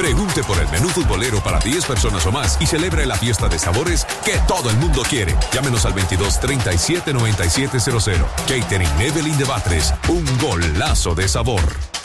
Pregunte por el menú futbolero para 10 personas o más y celebre la fiesta de sabores que todo el mundo quiere. Llámenos al 22 37 9700. Catering Evelyn de Batres, un golazo de sabor.